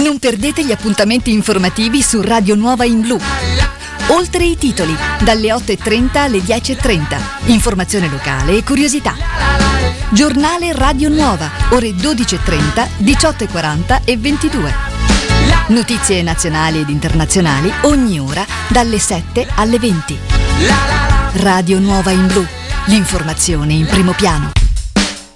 Non perdete gli appuntamenti informativi su Radio Nuova in Blu. Oltre i titoli, dalle 8:30 alle 10:30. Informazione locale e curiosità. Giornale Radio Nuova, ore 12:30, 18:40 e 22. Notizie nazionali ed internazionali ogni ora dalle 7 alle 20. Radio Nuova in Blu, l'informazione in primo piano.